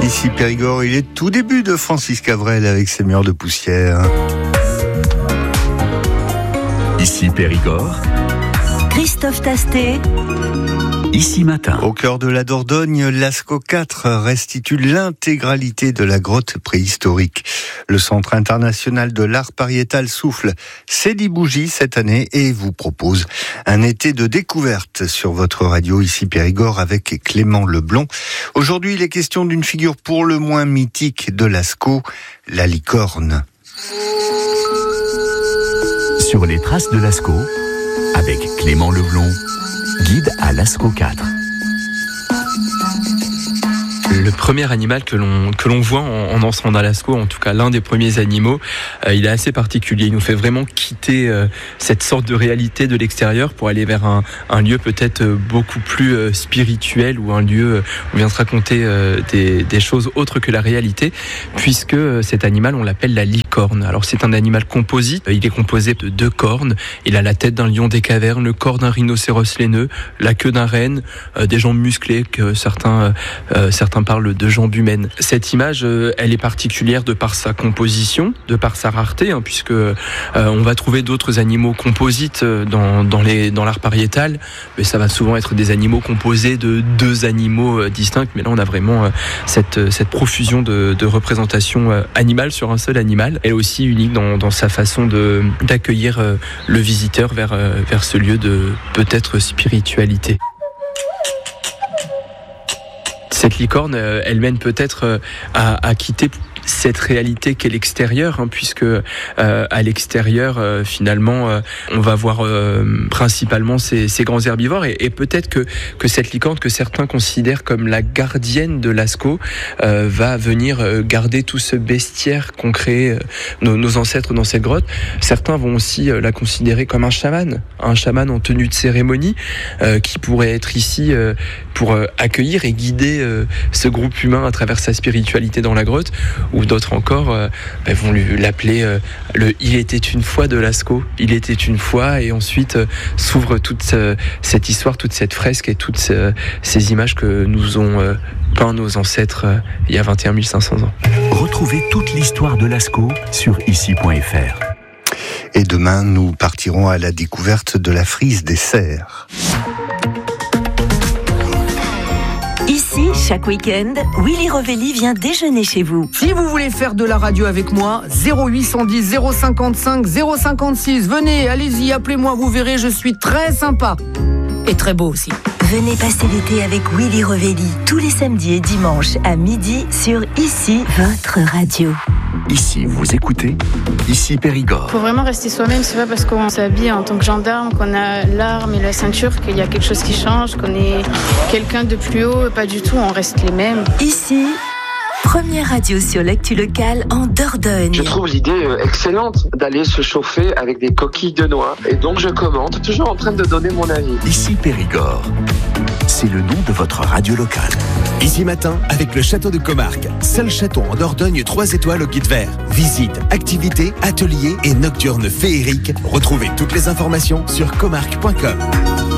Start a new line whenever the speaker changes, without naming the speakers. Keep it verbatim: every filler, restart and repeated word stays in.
Ici Périgord, il est tout début de Francis Cabrel avec ses murs de poussière.
Ici Périgord,
Christophe Tastet.
Ici Matin.
Au cœur de la Dordogne, Lascaux quatre restitue l'intégralité de la grotte préhistorique. Le Centre international de l'art pariétal souffle ses dix bougies cette année et vous propose un été de découverte sur votre radio Ici Périgord avec Clément Leblond. Aujourd'hui, il est question d'une figure pour le moins mythique de Lascaux, la licorne.
Sur les traces de Lascaux, avec Clément Leblond, guide à Lascaux quatre.
Le premier animal que l'on que l'on voit en, en entrant dans Lascaux, en tout cas l'un des premiers animaux, euh, il est assez particulier. Il nous fait vraiment quitter euh, cette sorte de réalité de l'extérieur pour aller vers un, un lieu peut-être beaucoup plus euh, spirituel ou un lieu où on vient se raconter euh, des, des choses autres que la réalité, puisque euh, cet animal, on l'appelle la licorne. Alors c'est un animal composite. Il est composé de deux cornes. Il a la tête d'un lion des cavernes, le corps d'un rhinocéros laineux, la queue d'un renne, euh, des jambes musclées que certains euh, certains parle de jambes humaines. Cette image, euh, elle est particulière de par sa composition, de par sa rareté, hein, puisque euh, on va trouver d'autres animaux composites dans, dans, les, dans l'art pariétal, mais ça va souvent être des animaux composés de deux animaux euh, distincts, mais là on a vraiment euh, cette, cette profusion de, de représentation euh, animale sur un seul animal. Elle est aussi unique dans, dans sa façon de, d'accueillir euh, le visiteur vers, euh, vers ce lieu de peut-être spiritualité. Cette licorne, elle mène peut-être à, à quitter cette réalité qu'est l'extérieur, hein, puisque euh, à l'extérieur, euh, finalement, euh, on va voir euh, principalement ces, ces grands herbivores, et, et peut-être que, que cette licorne, que certains considèrent comme la gardienne de Lascaux, euh, va venir euh, garder tout ce bestiaire qu'ont créé euh, nos, nos ancêtres dans cette grotte. Certains vont aussi euh, la considérer comme un chaman, un chaman en tenue de cérémonie, euh, qui pourrait être ici euh, pour euh, accueillir et guider euh, ce groupe humain à travers sa spiritualité dans la grotte, ou d'autres encore euh, bah, vont lui, l'appeler euh, le « Il était une fois » de Lascaux. Il était une fois, et ensuite euh, s'ouvre toute euh, cette histoire, toute cette fresque et toutes euh, ces images que nous ont euh, peint nos ancêtres euh, il y a vingt et un mille cinq cents ans.
Retrouvez toute l'histoire de Lascaux sur ici point f r.
Et demain, nous partirons à la découverte de la frise des cerfs.
Ici, chaque week-end, Willy Revelli vient déjeuner chez vous.
Si vous voulez faire de la radio avec moi, zéro huit cent dix zéro cinquante-cinq zéro cinquante-six. Venez, allez-y, appelez-moi, vous verrez, je suis très sympa. Et très beau aussi.
Venez passer l'été avec Willy Revelli, tous les samedis et dimanches à midi sur Ici, votre radio.
Ici, vous écoutez Ici Périgord.
Faut vraiment rester soi-même, c'est pas parce qu'on s'habille en tant que gendarme, qu'on a l'arme et la ceinture qu'il y a quelque chose qui change, qu'on est quelqu'un de plus haut, pas du tout, on reste les mêmes.
Ici, première radio sur l'actu locale en Dordogne.
Je trouve l'idée excellente d'aller se chauffer avec des coquilles de noix, et donc je commente, toujours en train de donner mon avis.
Ici Périgord, c'est le nom de votre radio locale.
Ici Matin, avec le château de Comarque, seul château en Dordogne trois étoiles au guide vert. Visites, activités, ateliers et nocturnes féeriques. Retrouvez toutes les informations sur comarque point com.